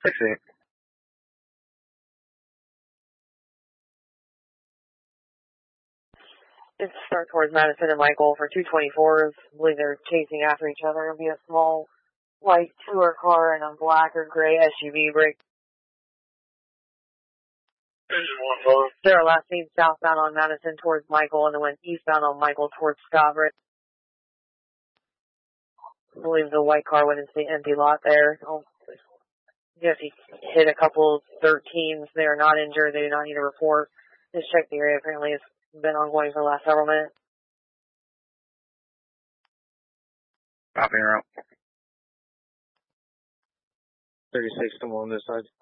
6-8. It's start towards Madison and Michael for 224s. I believe they're chasing after each other. It'll be a small white tour car and a black or gray SUV break. They're last seen southbound on Madison towards Michael and then went eastbound on Michael towards Scotbridge. I believe the white car went into the empty lot there. Yes, he hit a couple 13s. They are not injured. They do not need a report. Just check the area. Apparently it's been ongoing for the last several minutes. Copy route. 36 to on this side.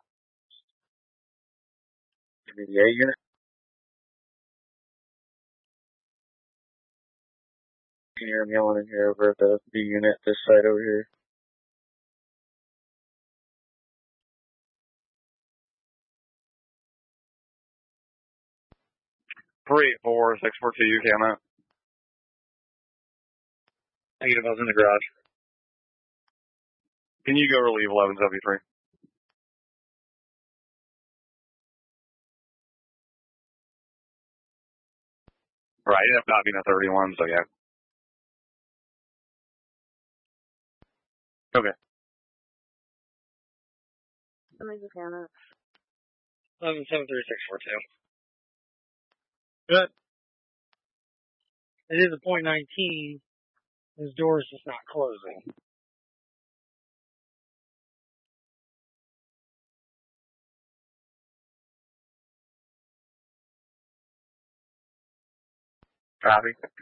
Give me the A unit. You can hear him yelling in here over at the B unit, this side over here. Three, 4, 642, you can that. Negative, I was in the garage. Can you go relieve 1173? Right, it ended up not being a 31, so yeah. Okay. Somebody's a fan of 1173-642. Good. It is a .19. His door is just not closing. Copy.